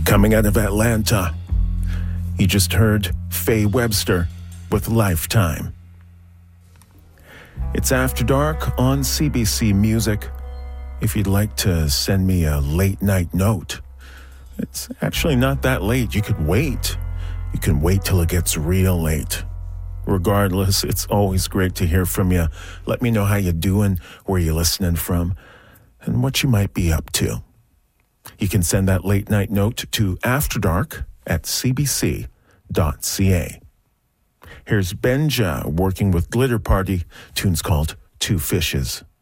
coming out of Atlanta. You just heard Faye Webster with Lifetime. It's After Dark on CBC Music. If you'd like to send me a late night note, it's actually not that late. You could wait. You can wait till it gets real late. Regardless, it's always great to hear from you. Let me know how you're doing, where you're listening from, and what you might be up to. You can send that late night note to afterdark@cbc.ca. Here's Benja working with Glitter Party, tune's called Two Fishes.